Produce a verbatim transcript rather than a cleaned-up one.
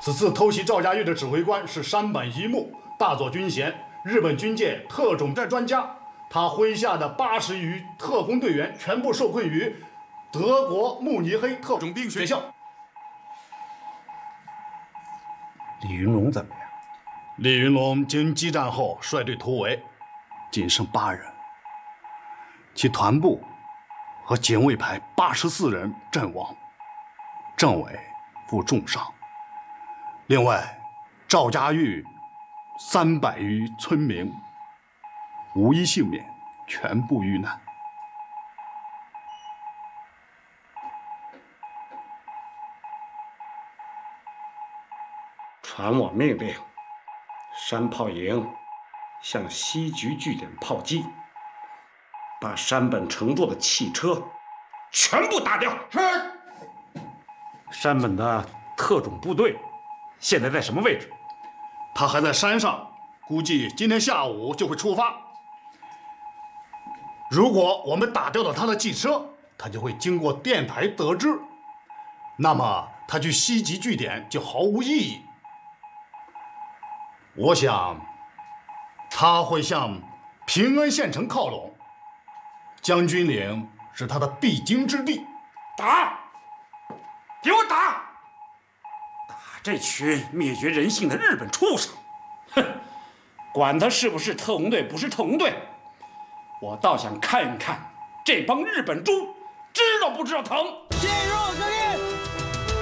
此次偷袭赵家峪的指挥官是山本一木，大佐军衔，日本军界特种战专家。他麾下的八十余特工队员全部受困于德国慕尼黑特种兵学校。 李云龙怎么样？ 李云龙经激战后率队突围，仅剩八人，其团部和警卫排八十四人阵亡，政委负重伤。另外，赵家峪三百余村民无一幸免，全部遇难。 传我命令，山炮营向西局据点炮击，把山本乘坐的汽车全部打掉。 是。山本的特种部队现在在什么位置？ 他还在山上，估计今天下午就会出发。如果我们打掉了他的汽车，他就会经过电台得知，那么他去西极据点就毫无意义。我想他会向平安县城靠拢，将军岭是他的必经之地。 打！给我打！打这群灭绝人性的日本畜生！哼，管他是不是特工队，不是特工队，我倒想看一看这帮日本猪知道不知道疼。 进入司令。